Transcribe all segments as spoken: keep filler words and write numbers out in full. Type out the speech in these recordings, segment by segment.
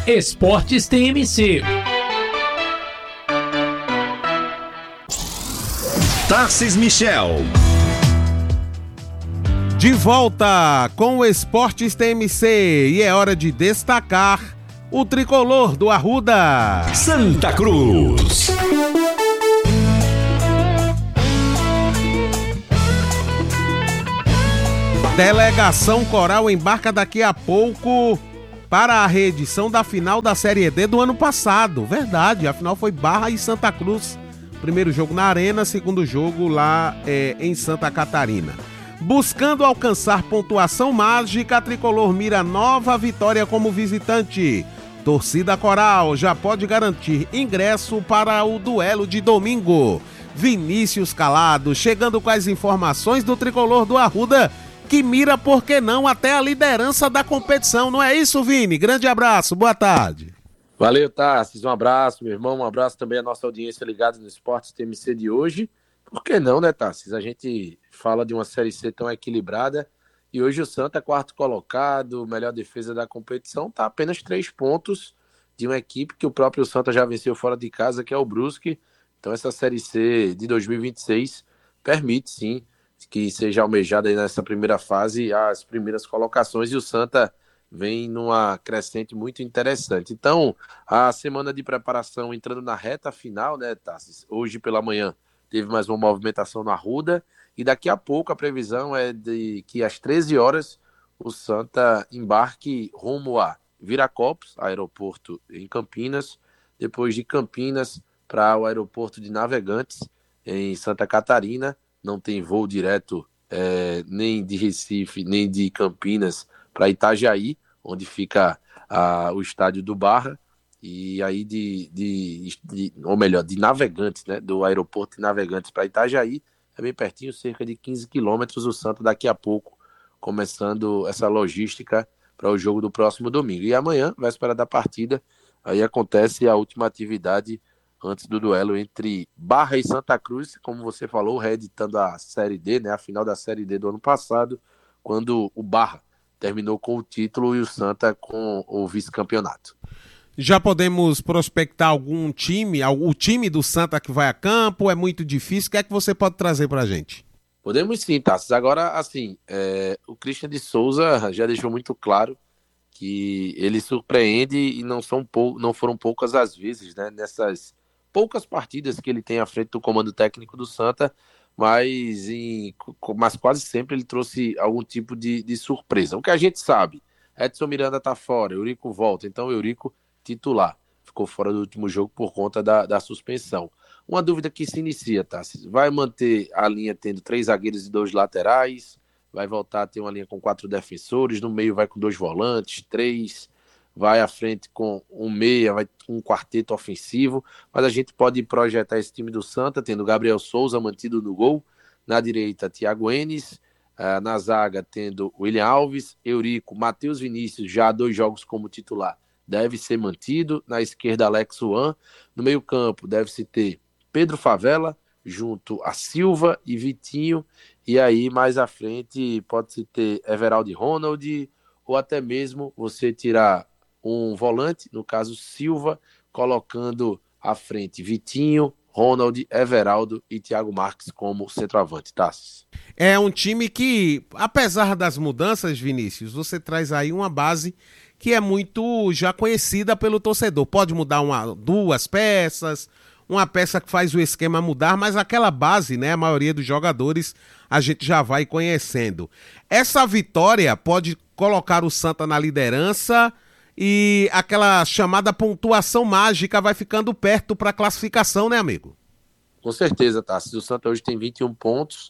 Esportes T M C. Tarcis Michel. De volta com o Esportes T M C e é hora de destacar o tricolor do Arruda. Santa Cruz. Delegação Coral embarca daqui a pouco para a reedição da final da Série D do ano passado. Verdade, a final foi Barra e Santa Cruz. Primeiro jogo na Arena, segundo jogo lá é, em Santa Catarina. Buscando alcançar pontuação mágica, a tricolor mira nova vitória como visitante. Torcida Coral já pode garantir ingresso para o duelo de domingo. Vinícius Calado chegando com as informações do tricolor do Arruda, que mira, por que não, até a liderança da competição. Não é isso, Vini? Grande abraço, boa tarde. Valeu, Tarcis, um abraço, meu irmão, um abraço também à nossa audiência ligada no Esportes T M C de hoje. Por que não, né, Tarcis? A gente fala de uma Série C tão equilibrada e hoje o Santa, quarto colocado, melhor defesa da competição, está apenas três pontos de uma equipe que o próprio Santa já venceu fora de casa, que é o Brusque. Então essa Série C de dois mil e vinte e seis permite, sim, que seja almejada aí nessa primeira fase as primeiras colocações, e o Santa vem numa crescente muito interessante. Então, a semana de preparação entrando na reta final, né, Tarcis? Hoje pela manhã teve mais uma movimentação na Arruda, e daqui a pouco a previsão é de que às treze horas o Santa embarque rumo a Viracopos, aeroporto em Campinas, depois de Campinas para o aeroporto de Navegantes, em Santa Catarina. Não tem voo direto é, nem de Recife, nem de Campinas para Itajaí, onde fica a, o estádio do Barra, e aí de, de, de, ou melhor, de Navegantes, né, do aeroporto de Navegantes para Itajaí, é bem pertinho, cerca de quinze quilômetros, o Santa daqui a pouco começando essa logística para o jogo do próximo domingo. E amanhã, véspera da partida, aí acontece a última atividade antes do duelo entre Barra e Santa Cruz, como você falou, reeditando a Série D, né, a final da Série D do ano passado, quando o Barra terminou com o título e o Santa com o vice-campeonato. Já podemos prospectar algum time, o time do Santa que vai a campo? É muito difícil, o que é que você pode trazer pra gente? Podemos sim, Tassos. Agora, assim, é, o Christian de Souza já deixou muito claro que ele surpreende e não, são pou, não foram poucas as vezes, né, nessas poucas partidas que ele tem à frente do comando técnico do Santa, mas, em, mas quase sempre ele trouxe algum tipo de, de surpresa. O que a gente sabe, Edson Miranda tá fora, Eurico volta, então Eurico titular, ficou fora do último jogo por conta da, da suspensão. Uma dúvida que se inicia, tá? Vai manter a linha tendo três zagueiros e dois laterais, vai voltar a ter uma linha com quatro defensores, no meio vai com dois volantes, três, vai à frente com um meia, vai com um quarteto ofensivo, mas a gente pode projetar esse time do Santa, tendo Gabriel Souza mantido no gol, na direita Thiago Enes, uh, na zaga tendo William Alves, Eurico, Matheus Vinícius, já há dois jogos como titular, deve ser mantido, na esquerda Alex Juan, no meio campo deve-se ter Pedro Favela, junto a Silva e Vitinho, e aí mais à frente pode-se ter Everaldo e Ronald, ou até mesmo você tirar um volante, no caso Silva, colocando à frente Vitinho, Ronald, Everaldo e Thiago Marques como centroavante, tá? É um time que, apesar das mudanças, Vinícius, você traz aí uma base que é muito já conhecida pelo torcedor. Pode mudar uma, duas peças, uma peça que faz o esquema mudar, mas aquela base, né, a maioria dos jogadores a gente já vai conhecendo. Essa vitória pode colocar o Santa na liderança e aquela chamada pontuação mágica vai ficando perto para a classificação, né, amigo? Com certeza, Tassi. O Santa hoje tem vinte e um pontos.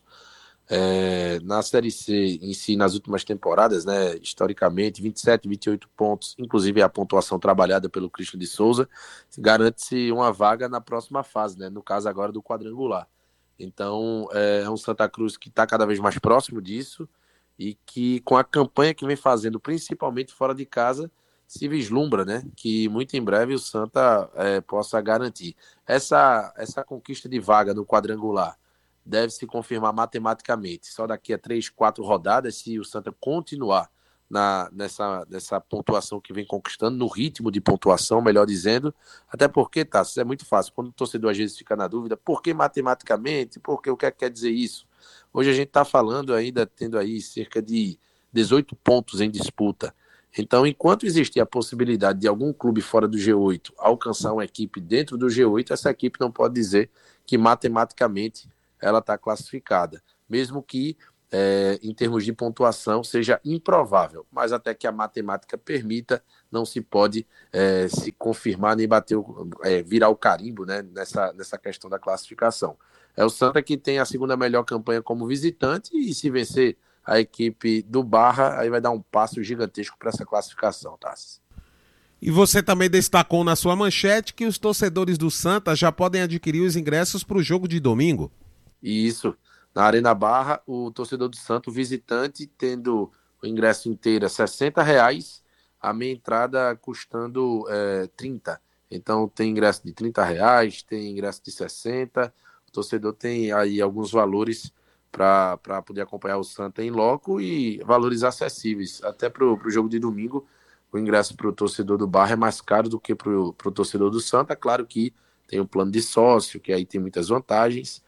É, na Série C em si, nas últimas temporadas, né, historicamente, vinte e sete, vinte e oito pontos, inclusive a pontuação trabalhada pelo Christian de Souza, garante-se uma vaga na próxima fase, né, no caso agora do quadrangular. Então é, é um Santa Cruz que está cada vez mais próximo disso e que, com a campanha que vem fazendo, principalmente fora de casa, se vislumbra, né, que muito em breve o Santa é, possa garantir. Essa, essa conquista de vaga no quadrangular deve se confirmar matematicamente só daqui a três, quatro rodadas, se o Santa continuar na, nessa, nessa pontuação que vem conquistando, no ritmo de pontuação, melhor dizendo, até porque, tá, isso é muito fácil, quando o torcedor às vezes fica na dúvida, por que matematicamente, por que, o que é que quer dizer isso? Hoje a gente está falando ainda, tendo aí cerca de dezoito pontos em disputa, então enquanto existir a possibilidade de algum clube fora do G oito alcançar uma equipe dentro do G oito, essa equipe não pode dizer que matematicamente ela está classificada, mesmo que É, em termos de pontuação seja improvável, mas até que a matemática permita, não se pode é, se confirmar nem bater o, é, virar o carimbo, né, nessa, nessa questão da classificação. É o Santa que tem a segunda melhor campanha como visitante, e se vencer a equipe do Barra, aí vai dar um passo gigantesco para essa classificação, Tassi. E você também destacou na sua manchete que os torcedores do Santa já podem adquirir os ingressos para o jogo de domingo. Isso. Na Arena Barra, o torcedor do Santo, visitante, tendo o ingresso inteiro a sessenta reais, a meia entrada custando é, trinta. Então tem ingresso de trinta reais, tem ingresso de sessenta. O torcedor tem aí alguns valores para poder acompanhar o Santa em loco e valores acessíveis. Até para o jogo de domingo, o ingresso para o torcedor do Barra é mais caro do que para o torcedor do Santa. Claro que tem o plano de sócio, que aí tem muitas vantagens,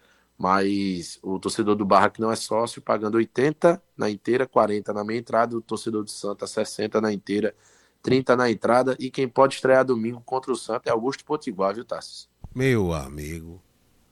mas o torcedor do Barra que não é sócio, pagando oitenta na inteira, quarenta na meia entrada, o torcedor do Santa sessenta na inteira, trinta na entrada, e quem pode estrear domingo contra o Santa é Augusto Potiguar, viu, Tassi? Meu amigo,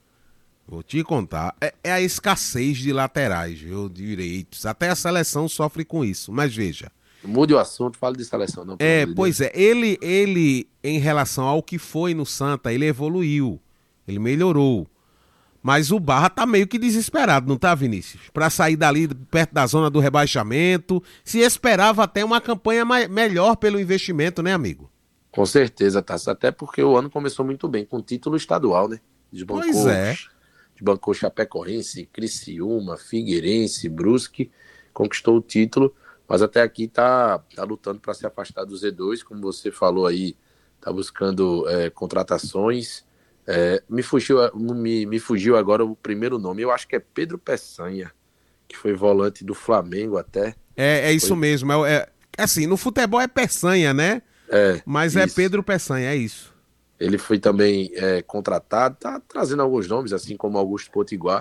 vou te contar, é, é a escassez de laterais, viu, direitos, até a seleção sofre com isso, mas veja. Mude o assunto, fale de seleção. Não, é, pois é, ele, ele, em relação ao que foi no Santa, ele evoluiu, ele melhorou. Mas o Barra tá meio que desesperado, não tá, Vinícius? Para sair dali perto da zona do rebaixamento, se esperava até uma campanha mais, melhor pelo investimento, né, amigo? Com certeza, Tassi. Até porque o ano começou muito bem, com título estadual, né? Desbancou, pois é. Desbancou Chapecoense, Criciúma, Figueirense, Brusque, conquistou o título, mas até aqui tá, tá lutando para se afastar do Z dois, como você falou aí, tá buscando é, contratações. É, me, fugiu, me, me fugiu agora o primeiro nome, eu acho que é Pedro Peçanha, que foi volante do Flamengo até. É, é isso foi... mesmo, é, é, assim, no futebol é Peçanha, né? É, mas isso. É Pedro Peçanha, é isso. Ele foi também é, contratado, tá trazendo alguns nomes, assim como Augusto Potiguar,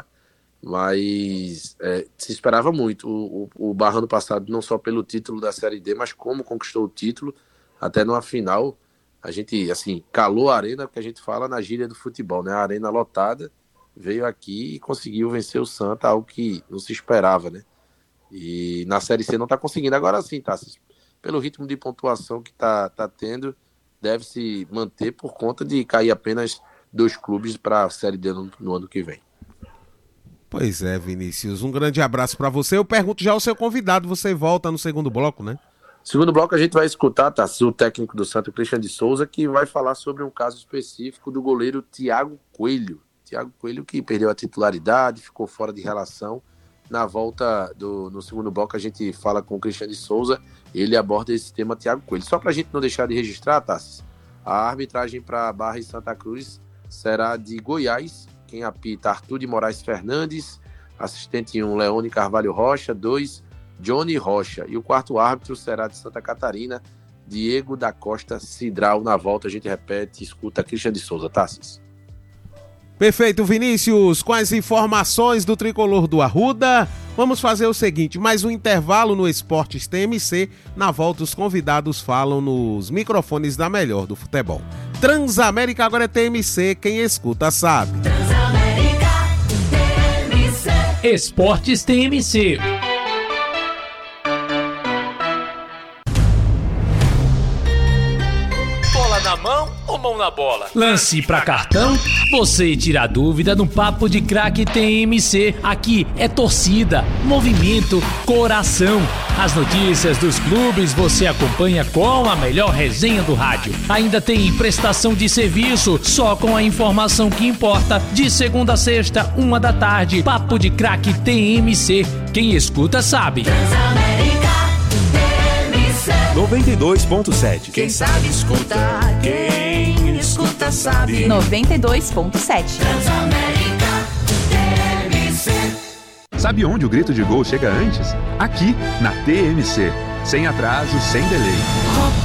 mas é, se esperava muito. O, o, o Barra no passado, não só pelo título da Série D, mas como conquistou o título, até numa final. A gente, assim, calou a arena, que a gente fala na gíria do futebol, né? A arena lotada, veio aqui e conseguiu vencer o Santa, algo que não se esperava, né? E na Série C não tá conseguindo. Agora sim, tá? Pelo ritmo de pontuação que tá, tá tendo, deve se manter por conta de cair apenas dois clubes para a Série D no, no ano que vem. Pois é, Vinícius. Um grande abraço para você. Eu pergunto já ao seu convidado, você volta no segundo bloco, né? Segundo bloco a gente vai escutar, tá, o técnico do Santa, Christian de Souza, que vai falar sobre um caso específico do goleiro Thiago Coelho. Thiago Coelho que perdeu a titularidade, ficou fora de relação. Na volta do, no segundo bloco a gente fala com o Christian de Souza, ele aborda esse tema Thiago Coelho. Só pra gente não deixar de registrar, Tassi, a arbitragem para Barra e Santa Cruz será de Goiás, quem apita Arthur de Moraes Fernandes, assistente um Leone Carvalho Rocha, dois Johnny Rocha, e o quarto árbitro será de Santa Catarina, Diego da Costa Cidral. Na volta a gente repete, escuta Christian de Souza, Tassis. Perfeito, Vinícius, com as informações do tricolor do Arruda, vamos fazer o seguinte, mais um intervalo no Esportes T M C, na volta os convidados falam nos microfones da melhor do futebol. Transamérica agora é T M C, quem escuta sabe. Transamérica T M C. Esportes T M C. Na mão ou mão na bola? Lance pra cartão? Você tira a dúvida no Papo de Craque T M C. Aqui é torcida, movimento, coração. As notícias dos clubes você acompanha com a melhor resenha do rádio. Ainda tem prestação de serviço, só com a informação que importa. De segunda a sexta, uma da tarde. Papo de Craque T M C. Quem escuta sabe. noventa e dois ponto sete. Quem sabe escuta, quem escuta sabe. noventa e dois ponto sete. Transamérica T M C. Sabe onde o grito de gol chega antes? Aqui, na T M C. sem atraso, sem delay. Copa